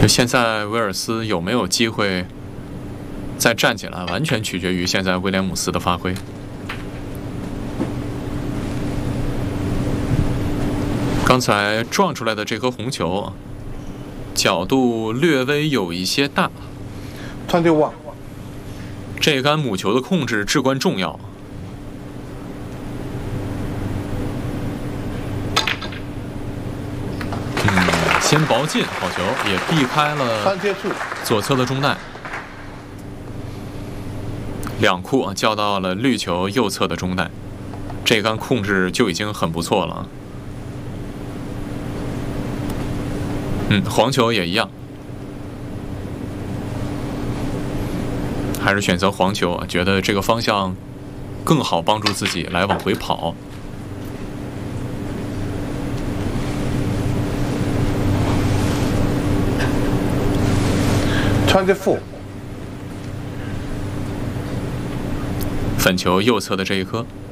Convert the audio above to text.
现在威尔斯有没有机会再站起来，完全取决于现在威廉姆斯的发挥。刚才撞出来的这颗红球，角度略微有一些大。 21。 这杆母球的控制至关重要。先薄进，好球，也避开了左侧的中带。两库叫到了绿球右侧的中带，这杆控制就已经很不错了。黄球也一样，还是选择黄球啊，觉得这个方向更好帮助自己来往回跑。 24。 粉球右侧的这一颗。